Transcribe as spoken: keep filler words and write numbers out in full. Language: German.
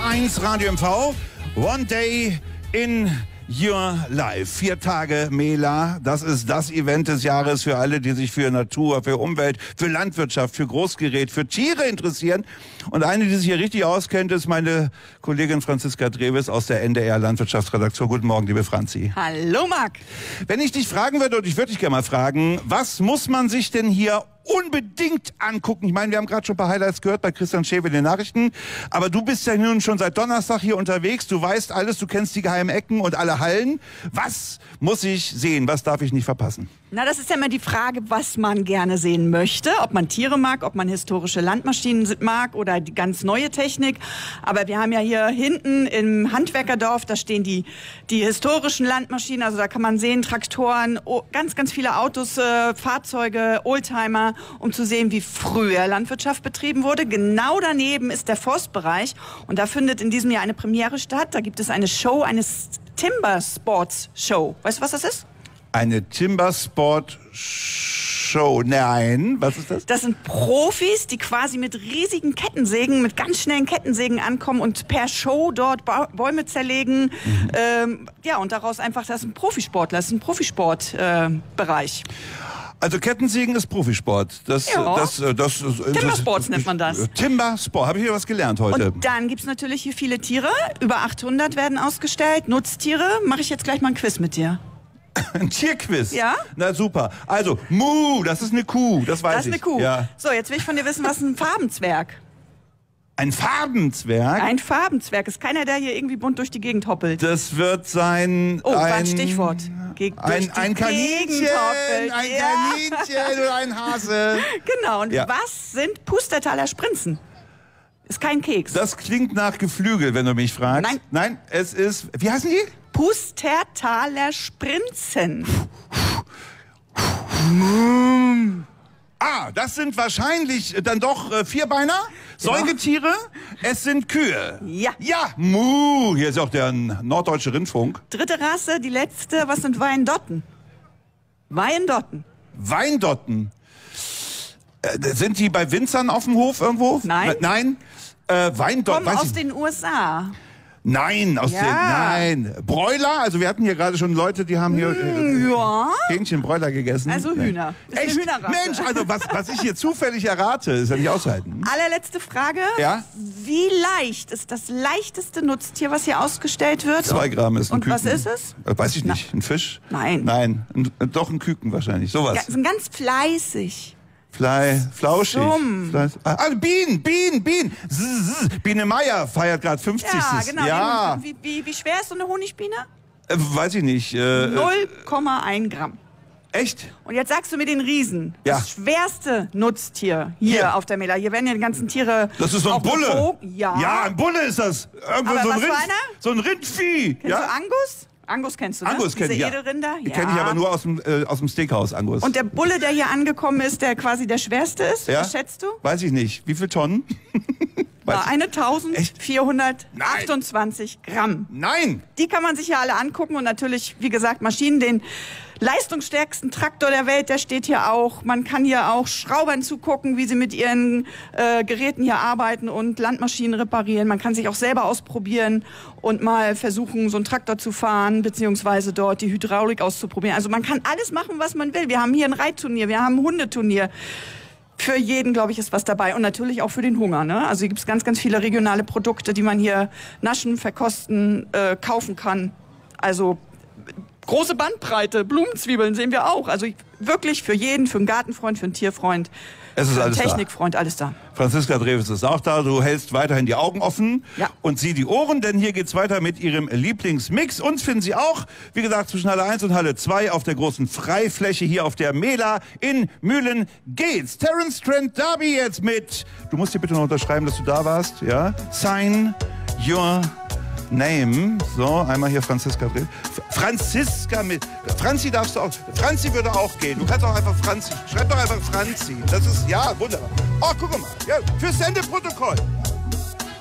eins Radio M V. One Day in Your Life. Vier Tage Mela, das ist das Event des Jahres für alle, die sich für Natur, für Umwelt, für Landwirtschaft, für Großgerät, für Tiere interessieren. Und eine, die sich hier richtig auskennt, ist meine Kollegin Franziska Dreves aus der N D R Landwirtschaftsredaktion. Guten Morgen, liebe Franzi. Hallo, Marc. Wenn ich dich fragen würde, und ich würde dich gerne mal fragen, was muss man sich denn hier unbedingt angucken? Ich meine, wir haben gerade schon ein paar Highlights gehört bei Christian Schäfer in den Nachrichten, aber du bist ja nun schon seit Donnerstag hier unterwegs, du weißt alles, du kennst die geheimen Ecken und alle Hallen. Was muss ich sehen? Was darf ich nicht verpassen? Na, das ist ja immer die Frage, was man gerne sehen möchte. Ob man Tiere mag, ob man historische Landmaschinen mag oder die ganz neue Technik. Aber wir haben ja hier hinten im Handwerkerdorf, da stehen die, die historischen Landmaschinen. Also da kann man sehen, Traktoren, oh, ganz, ganz viele Autos, äh, Fahrzeuge, Oldtimer, um zu sehen, wie früher Landwirtschaft betrieben wurde. Genau daneben ist der Forstbereich. Und da findet in diesem Jahr eine Premiere statt. Da gibt es eine Show, eine Timber Sports Show. Weißt du, was das ist? Eine Timber Sport Show. Nein, was ist das? Das sind Profis, die quasi mit riesigen Kettensägen, mit ganz schnellen Kettensägen ankommen und per Show dort ba Bäume zerlegen. Mhm. Ähm, ja, und daraus einfach, das ist ein Profisportler, das ist ein Profisportbereich. Äh, Also Kettensägen ist Profisport. Das, ja. das, das, das, Timbersports nennt man das. Timbersport. Habe ich hier was gelernt heute. Und dann gibt es natürlich hier viele Tiere. Über achthundert werden ausgestellt. Nutztiere. Mache ich jetzt gleich mal ein Quiz mit dir. Ein Tierquiz? Ja. Na super. Also, Mu, das ist eine Kuh, das weiß ich. Das ist eine Kuh. Ja. So, jetzt will ich von dir wissen, was ist ein Farbenzwerg? Ein Farbenzwerg? Ein Farbenzwerg. Ist keiner, der hier irgendwie bunt durch die Gegend hoppelt. Das wird sein... Oh, ein, ein Stichwort. Ge ein, ein Kaninchen, ein ja. Kaninchen oder ein Hase. Genau. Und ja. was sind Pustertaler Sprinzen? Ist kein Keks. Das klingt nach Geflügel, wenn du mich fragst. Nein. Nein, es ist... Wie heißen die? Pustertaler Sprinzen. Ah, das sind wahrscheinlich dann doch äh, Vierbeiner, Säugetiere. Es sind Kühe. Ja. Ja, Mu. Hier ist auch der Norddeutsche Rundfunk. Dritte Rasse, die letzte. Was sind Wyandotten? Wyandotten. Wyandotten. Äh, sind die bei Winzern auf dem Hof irgendwo? Nein. Nein. Äh, Wyandotten. Kommen aus den U S A. Nein, aus ja. den, nein. Bräuler, also wir hatten hier gerade schon Leute, die haben hier mm, ja. Hähnchenbräuler gegessen. Also Hühner. Ist Echt? Eine Hühnerrasse. Mensch, also was, was ich hier zufällig errate, ist ja nicht aushalten. Allerletzte Frage. Ja? Wie leicht ist das leichteste Nutztier, was hier ausgestellt wird? Zwei Gramm ist ein Und Küken. was ist es? Weiß ich nicht. Ein Fisch? Nein. Nein, ein, doch ein Küken wahrscheinlich. Sowas. Sind ganz fleißig. Fly, flauschig. Fly, ah, Bienen, Bienen, Bienen. Zzz, Biene Meier feiert gerade fünfzigsten Ja, genau. Ja. Wie, wie, wie schwer ist so eine Honigbiene? Äh, weiß ich nicht. Äh, null Komma eins Gramm. Echt? Und jetzt sagst du mir den Riesen. Ja. Das schwerste Nutztier hier, hier auf der Mela. Hier werden ja die ganzen Tiere. Das ist so ein Bulle. Gewogen. Ja. Ja, ein Bulle ist das. Irgendwo Aber so ein was Rind, für einer? So ein Rindvieh. Kennst ja? du Angus? Angus kennst du, ne? Angus kenne ich, ja. Edelrinder? Die ja. kenne ich aber nur aus dem, äh, aus dem Steakhouse, Angus. Und der Bulle, der hier angekommen ist, der quasi der schwerste ist, ja? was schätzt du? Weiß ich nicht. Wie viel Tonnen? Na, eine eintausendvierhundertachtundzwanzig Gramm. Nein! Die kann man sich ja alle angucken und natürlich, wie gesagt, Maschinen, den leistungsstärksten Traktor der Welt, der steht hier auch. Man kann hier auch Schraubern zugucken, wie sie mit ihren äh, Geräten hier arbeiten und Landmaschinen reparieren. Man kann sich auch selber ausprobieren und mal versuchen, so einen Traktor zu fahren, beziehungsweise dort die Hydraulik auszuprobieren. Also man kann alles machen, was man will. Wir haben hier ein Reitturnier, wir haben ein Hundeturnier. Für jeden, glaube ich, ist was dabei. Und natürlich auch für den Hunger. Ne? Also hier gibt es ganz, ganz viele regionale Produkte, die man hier naschen, verkosten, äh, kaufen kann. Also große Bandbreite. Blumenzwiebeln sehen wir auch. Also wirklich für jeden, für einen Gartenfreund, für einen Tierfreund, es ist für einen alles Technikfreund, da. alles da. Franziska Dreves ist auch da. Du hältst weiterhin die Augen offen ja. und sieh die Ohren, denn hier geht's weiter mit ihrem Lieblingsmix. Uns finden Sie auch, wie gesagt, zwischen Halle eins und Halle zwei auf der großen Freifläche hier auf der Mela in Mühlen geht's. Terence Trent D'Arby jetzt mit, du musst hier bitte noch unterschreiben, dass du da warst, ja? Sign your name. So, einmal hier Franziska Dreves. Franziska mit, Franzi darfst du auch, Franzi würde auch gehen. Du kannst auch einfach Franzi, schreib doch einfach Franzi. Das ist, ja, wunderbar. Oh, guck mal, ja, fürs Sendeprotokoll.